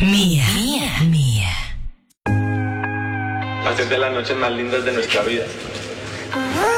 Mía. Hacer de las noches más lindas de nuestra vida.